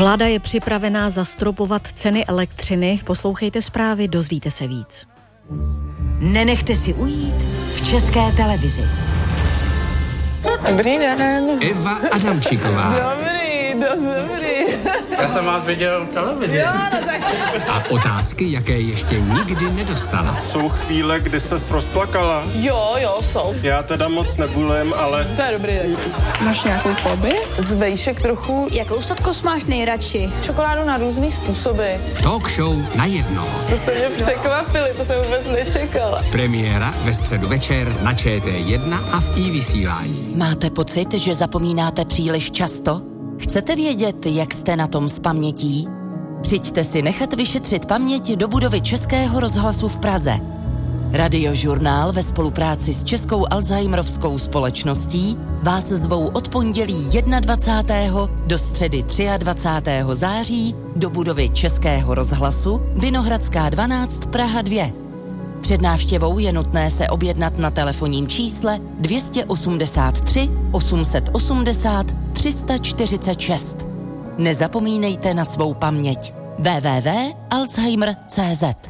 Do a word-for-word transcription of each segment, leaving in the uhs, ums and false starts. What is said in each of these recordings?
Vláda je připravená zastropovat ceny elektřiny. Poslouchejte zprávy, dozvíte se víc. Nenechte si ujít v České televizi. Dobrý den. Eva Adamčíková. Dobrý, dost dobrý. Já jsem vás viděl v televizi. Jo, no tak. A otázky, jaké ještě nikdy nedostala. Jsou chvíle, kdy ses rozplakala. Jo, jo, jsou. Já teda moc nebulím, ale... To je dobrý taky. Máš nějakou fobii? Z vejšek trochu. Jakou sladkost máš nejradši? Čokoládu na různý způsoby. Talk show na jedno. To jste mě překvapili, to jsem vůbec nečekala. Premiéra ve středu večer na Č T jedna a v iVysílání. Máte pocit, že zapomínáte příliš často? Chcete vědět, jak jste na tom s pamětí? Přijďte si nechat vyšetřit paměť do budovy Českého rozhlasu v Praze. Radiožurnál ve spolupráci s Českou Alzheimerovskou společností vás zvou od pondělí dvacátého prvního do středy dvacátého třetího září do budovy Českého rozhlasu Vinohradská dvanáct Praha dva. Před návštěvou je nutné se objednat na telefonním čísle dvě stě osmdesát tři osm set osmdesát tři sta čtyřicet šest. Nezapomínejte na svou paměť. w w w tečka alzheimer tečka cé zet.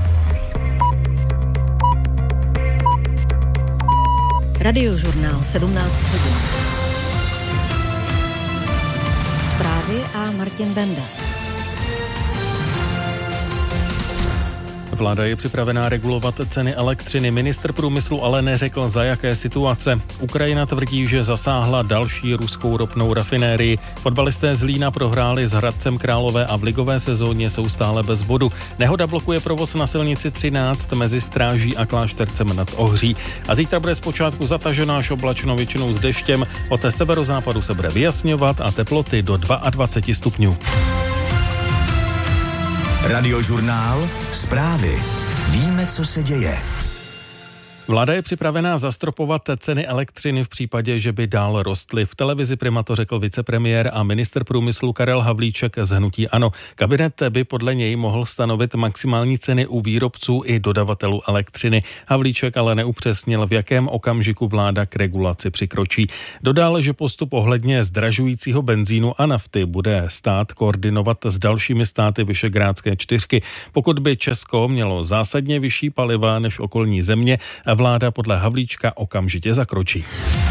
Radiožurnál sedmnáct hodin. Zprávy a Martin Benda. Vláda je připravená regulovat ceny elektřiny. Ministr průmyslu ale neřekl, za jaké situace. Ukrajina tvrdí, že zasáhla další ruskou ropnou rafinérii. Fotbalisté z Lína prohráli s Hradcem Králové a v ligové sezóně jsou stále bez bodu. Nehoda blokuje provoz na silnici třináct mezi Stráží a Kláštercem nad Ohří. A zítra bude zpočátku zatažená až oblačno, většinou s deštěm. Od severozápadu se bude vyjasňovat a teploty do dvacet dva stupňů. Radiožurnál, zprávy. Víme, co se děje. Vláda je připravená zastropovat ceny elektřiny v případě, že by dál rostly. V televizi Prima to řekl vicepremiér a ministr průmyslu Karel Havlíček z hnutí ANO. Kabinet by podle něj mohl stanovit maximální ceny u výrobců i dodavatelů elektřiny. Havlíček ale neupřesnil, v jakém okamžiku vláda k regulaci přikročí. Dodal, že postup ohledně zdražujícího benzínu a nafty bude stát koordinovat s dalšími státy Visegrádské čtyřky. Pokud by Česko mělo zásadně vyšší paliva než okolní země, vláda podle Havlíčka okamžitě zakročí.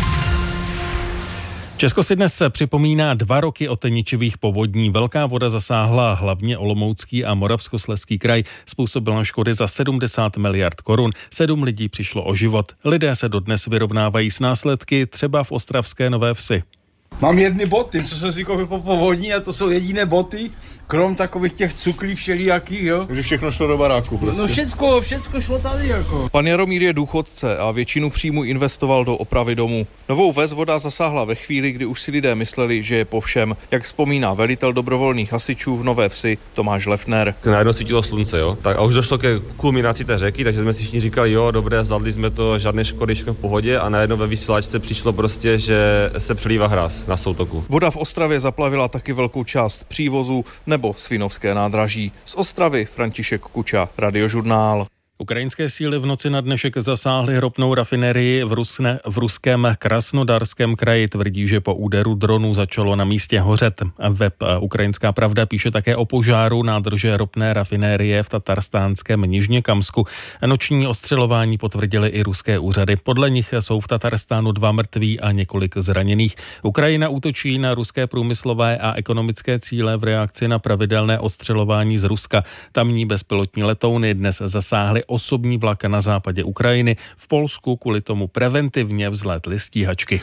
Česko si dnes připomíná dva roky od ničivých povodní. Velká voda zasáhla hlavně Olomoucký a Moravskoslezský kraj. Způsobila škody za sedmdesát miliard korun. Sedm lidí přišlo o život. Lidé se dodnes vyrovnávají s následky, třeba v ostravské Nové Vsi. Mám jedny boty, co jsem si koupil po povodní a to jsou jediné boty, krom takových těch cuklí všelijakých, jo. Takže všechno šlo do baráku prostě. No všecko, všecko šlo tady jako. Pan Jaromír je důchodce a většinu příjmu investoval do opravy domu. Novou Ves voda zasáhla ve chvíli, kdy už si lidé mysleli, že je po všem. Jak vzpomíná velitel dobrovolných hasičů v Nové Vsi Tomáš Lefner. Najednou svítilo slunce, jo. Tak a už došlo ke kulminaci té řeky, takže jsme si všichni říkali, jo, dobré, zvládli jsme to, žádné škody, všechno v pohodě a najednou ve vysílačce přišlo prostě, že se přelívá hráz na soutoku. Voda v Ostravě zaplavila taky velkou část přívozu nebo Svinovské nádraží. Z Ostravy František Kuča, Radiožurnál. Ukrajinské síly v noci na dnešek zasáhly ropnou rafinerii v, Rusne, v ruském Krasnodarském kraji. Tvrdí, že po úderu dronů začalo na místě hořet. Web Ukrajinská pravda píše také o požáru nádrže ropné rafinérie v tatarstánském Nižněkamsku. Noční ostřelování potvrdily i ruské úřady. Podle nich jsou v Tatarstánu dva mrtví a několik zraněných. Ukrajina útočí na ruské průmyslové a ekonomické cíle v reakci na pravidelné ostřelování z Ruska. Tamní bezpilotní letouny dnes zasáhly osobní vlak na západě Ukrajiny. V Polsku kvůli tomu preventivně vzlétly stíhačky.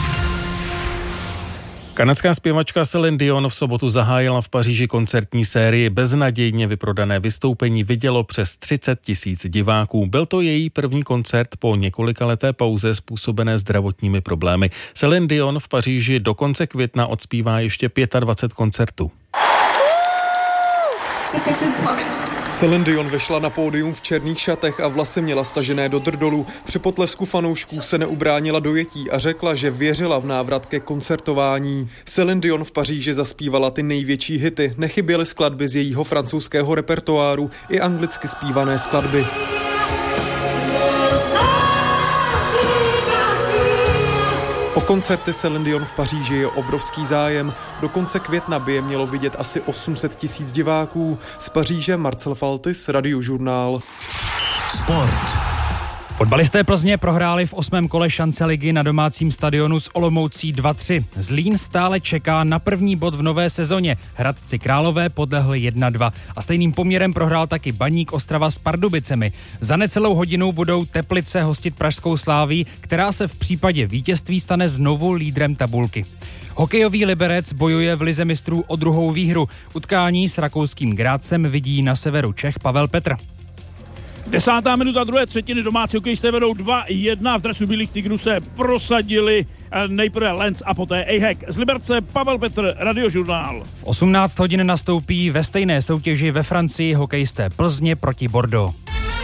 Kanadská zpěvačka Celine Dion v sobotu zahájila v Paříži koncertní sérii. Beznadějně vyprodané vystoupení vidělo přes třicet tisíc diváků. Byl to její první koncert po několikaleté pauze způsobené zdravotními problémy. Celine Dion v Paříži do konce května odspívá ještě dvacet pět koncertů. Celine Dion vešla na pódium v černých šatech a vlasy měla stažené do drdolů. Při potlesku fanoušků se neubránila dojetí a řekla, že věřila v návrat ke koncertování. Celine Dion v Paříži zaspívala ty největší hity. Nechyběly skladby z jejího francouzského repertoáru i anglicky zpívané skladby. koncerty Celine Dion v Paříži je obrovský zájem. Do konce května by je mělo vidět asi osm set tisíc diváků. Z Paříže Marcel Faltis, Radiožurnál. Sport. Fotbalisté Plzně prohráli v osmém kole šance ligy na domácím stadionu s Olomoucí dva tři. Zlín stále čeká na první bod v nové sezóně. Hradci Králové podlehli jedna dva. A stejným poměrem prohrál taky Baník Ostrava s Pardubicemi. Za necelou hodinu budou Teplice hostit pražskou Slávii, která se v případě vítězství stane znovu lídrem tabulky. Hokejový Liberec bojuje v lize mistrů o druhou výhru. Utkání s rakouským Grácem vidí na severu Čech Pavel Petr. Desátá minuta druhé třetiny, domácí hokejisté vedou dva jedna, v dresu Bílých tigrů se prosadili nejprve Lenz a poté Ejhek. Z Liberce Pavel Petr, Radiožurnál. V osmnáct hodin nastoupí ve stejné soutěži ve Francii hokejisté Plzně proti Bordeaux.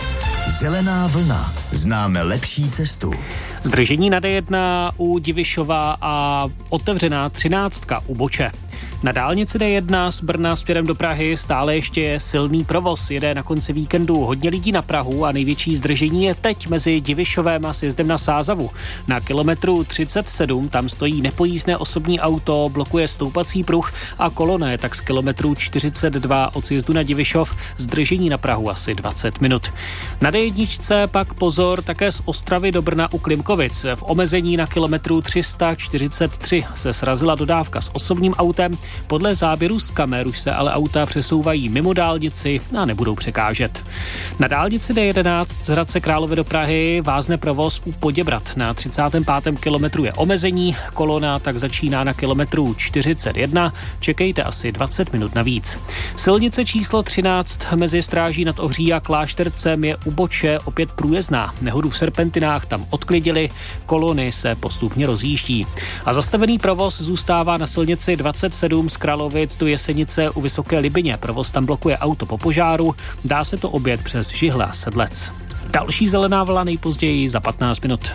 Zelená vlna. Známe lepší cestu. Zdržení na D jedna u Divišova a otevřená třináctka u Boče. Na dálnici D jedna z Brna směrem do Prahy stále ještě je silný provoz. Jede na konci víkendu hodně lidí na Prahu a největší zdržení je teď mezi Divišovem a sjezdem na Sázavu. Na kilometru třicet sedm tam stojí nepojízdné osobní auto, blokuje stoupací pruh a kolona je tak z kilometru čtyřicet dva od sjezdu na Divišov, zdržení na Prahu asi dvacet minut. Na D jedna pak pozor také z Ostravy do Brna u Klimkovic. V omezení na kilometru tři sta čtyřicet tři se srazila dodávka s osobním autem. Podle záběru z kamer už se ale auta přesouvají mimo dálnici a nebudou překážet. Na dálnici D jedenáct z Hradce Králové do Prahy vázne provoz u Poděbrad. Na třicátém pátém kilometru je omezení, kolona tak začíná na kilometru čtyřicet jedna, čekejte asi dvacet minut navíc. Silnice číslo třináct mezi Stráží nad Ohří a Kláštercem je u Boče opět průjezdná. Nehodu v serpentinách tam odklidili, kolony se postupně rozjíždí. A zastavený provoz zůstává na silnici dvacet sedm z Kralovic do Jesenice u Vysoké Libyně. Provoz tam blokuje auto po požáru, dá se to objet přes Žihle a Sedlec. Další zelená vlna nejpozději za patnáct minut.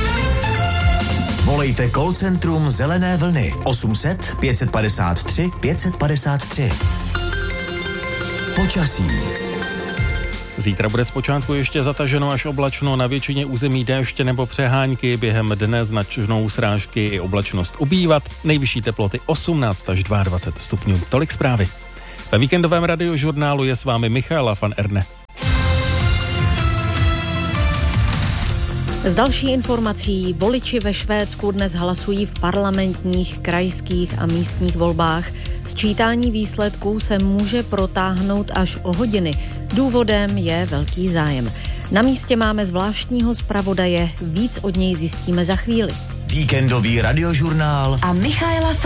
Volejte call centrum Zelené vlny osm set pět padesát tři pět padesát tři. Počasí. Zítra bude zpočátku ještě zataženo až oblačno, na většině území déště nebo přehánky, během dne značnou srážky i oblačnost ubývat, nejvyšší teploty osmnáct až dvacet dva stupňů. Tolik zprávy. Ve víkendovém Radiožurnálu je s vámi Michaela van Erne. Z další informací, voliči ve Švédsku dnes hlasují v parlamentních, krajských a místních volbách. Sčítání výsledků se může protáhnout až o hodiny. Důvodem je velký zájem. Na místě máme zvláštního zpravodaje, víc od něj zjistíme za chvíli. Víkendový Radiožurnál a Michaela